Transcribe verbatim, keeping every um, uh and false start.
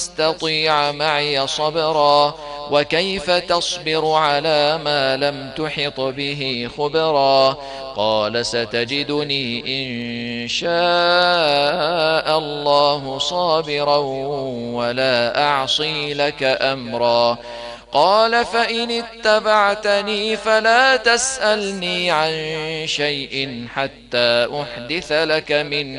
تستطيع معي صبرا وكيف تصبر على ما لم تحط به خبرا قال ستجدني إن شاء الله صابرا ولا أعصي لك أمرا قال فإن اتبعتني فلا تسألني عن شيء حتى أحدث لك منه